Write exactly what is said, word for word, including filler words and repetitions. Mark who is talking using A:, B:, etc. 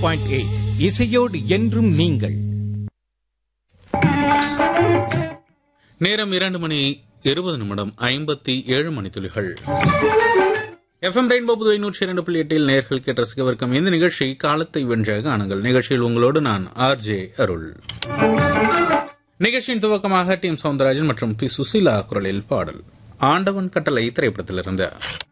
A: Point eight இசையோடு என்றும் நீங்கள்.
B: நேரம் இரண்டு மணி இருபது நிமிடம் ஐம்பத்தி ஏழு மணித்துளிகள். எஃப்எம் ரெயின்போ புதுவை நூற்றி இரண்டு புள்ளி எட்டில் நேர்கள் கேட்டு ரசிக்கவிருக்கும் இந்த நிகழ்ச்சி காலத்தை வென்ற காணுங்கள். நிகழ்ச்சியில் உங்களோடு நான் ஆர் ஜே அருள். நிகழ்ச்சியின் துவக்கமாக டி எம் சவுந்தரராஜன் மற்றும் பி சுசீலா குரலில் பாடல் ஆண்டவன் கட்டளை திரைப்படத்திலிருந்து.